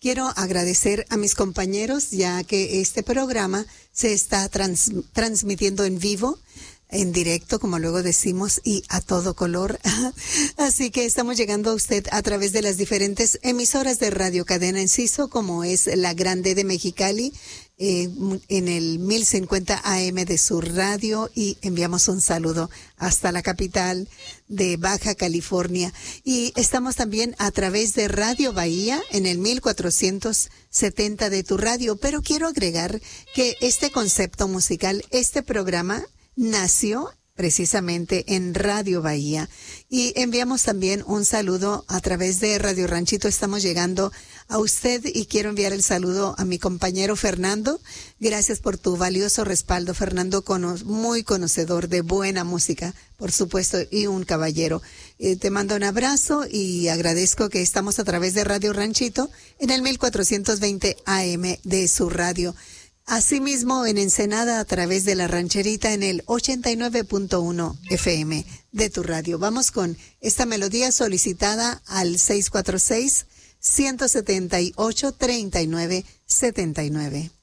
quiero agradecer a mis compañeros, ya que este programa se está transmitiendo en vivo, en directo, como luego decimos, y a todo color. Así que estamos llegando a usted a través de las diferentes emisoras de Radio Cadena Enciso, como es La Grande de Mexicali, en el 1050 AM de Sur Radio, y enviamos un saludo hasta la capital de Baja California. Y estamos también a través de Radio Bahía en el 1470 de tu radio. Pero quiero agregar que este concepto musical, este programa, nació precisamente en Radio Bahía, y enviamos también un saludo a través de Radio Ranchito. Estamos llegando a usted y quiero enviar el saludo a mi compañero Fernando. Gracias por tu valioso respaldo, Fernando, muy conocedor de buena música, por supuesto, y un caballero. Te mando un abrazo y agradezco que estamos a través de Radio Ranchito en el 1420 AM de su radio. Asimismo, en Ensenada, a través de La Rancherita en el 89.1 FM de tu radio. Vamos con esta melodía solicitada al 646-178-3979.